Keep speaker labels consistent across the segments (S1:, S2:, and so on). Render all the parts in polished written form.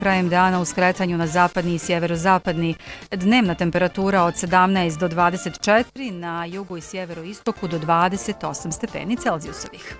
S1: krajem dana u skretanju na zapadni i sjeverozapadni. Dnevna temperatura od 17 do 24, na jugu i sjeveroistoku do 28 stepeni Celzijusovih.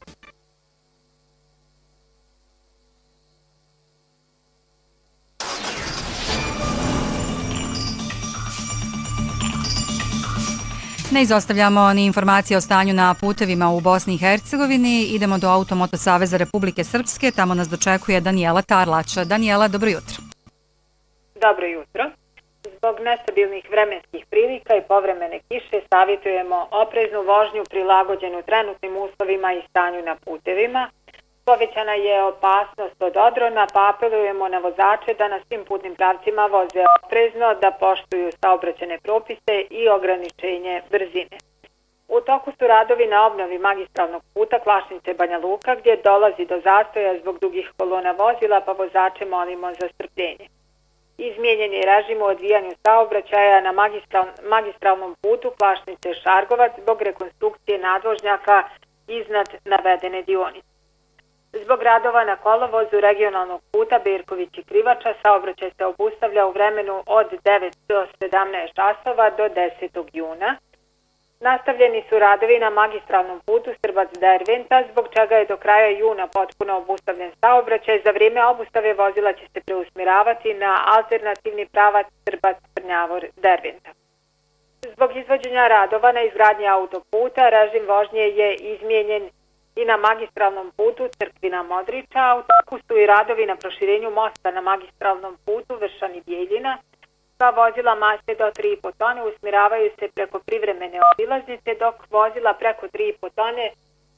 S1: Ne izostavljamo ni informacije o stanju na putevima u Bosni i Hercegovini. Idemo do Automoto Saveza Republike Srpske. Tamo nas dočekuje Danijela Tarlač. Danijela, dobro jutro.
S2: Dobro jutro. Zbog nestabilnih vremenskih prilika i povremene kiše savjetujemo opreznu vožnju prilagođenu trenutnim uslovima i stanju na putevima. Povećana je opasnost od odrona, pa apelujemo na vozače da na svim putnim pravcima voze oprezno, da poštuju saobraćajne propise i ograničenje brzine. U toku su radovi na obnovi magistralnog puta Kvašnice-Banja Luka, gdje dolazi do zastoja zbog dugih kolona vozila, pa vozače molimo za strpljenje. Izmijenjen je režim u odvijanju saobraćaja na magistralnom putu Kvašnice-Šargovac zbog rekonstrukcije nadvožnjaka iznad navedene dionice. Zbog radova na kolovozu regionalnog puta Berković i Krivača saobraćaj se obustavlja u vremenu od 9 do 17 časova do 10. juna. Nastavljeni su radovi na magistralnom putu Srbac-Derventa, zbog čega je do kraja juna potpuno obustavljen saobraćaj. Za vrijeme obustave vozila će se preusmjeravati na alternativni pravac Srbac-Trnjavor-Derventa. Zbog izvođenja radova na izgradnji autoputa, režim vožnje je izmijenjen i na magistralnom putu Crkvina-Modriča. U toku su i radovi na proširenju mosta na magistralnom putu Vršani-Bjeljina. Sva vozila mase do 3,5 tone usmjeravaju se preko privremene obilaznice, dok vozila preko 3,5 tone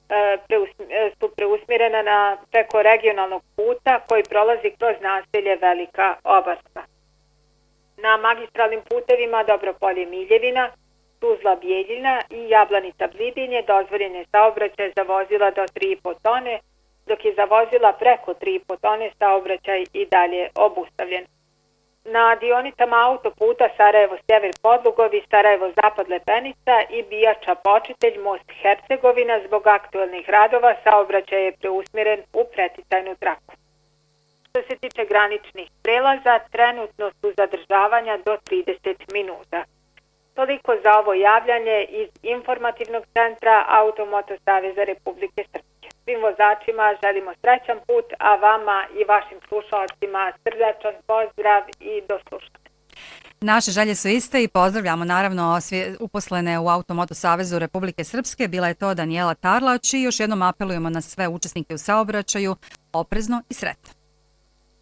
S2: su preusmjerena preko regionalnog puta koji prolazi kroz naselje Velika Obarska. Na magistralnim putevima Dobropolje-Miljevina, Tuzla-Bjeljina i Jablanica-Blibin je dozvoljen je saobraćaj za vozila do 3,5 tone, dok je za vozila preko 3,5 tone saobraćaj i dalje obustavljen. Na dionicama autoputa Sarajevo-Sjever Podlugovi, Sarajevo-Zapad Lepenica i Bijača-Počitelj Most Hercegovina zbog aktualnih radova saobraćaj je preusmjeren u preticajnu traku. Što se tiče graničnih prelaza, trenutno su zadržavanja do 30 minuta. Toliko za ovo javljanje iz informativnog centra Automoto Saveza Republike Srpske. Svim vozačima želimo srećan put, a vama i vašim slušalcima srdačan pozdrav i do slušanja.
S1: Naše želje su iste i pozdravljamo naravno sve uposlene u Automoto Savezu Republike Srpske. Bila je to Danijela Tarlač i još jednom apelujemo na sve učesnike u saobraćaju oprezno i sretno.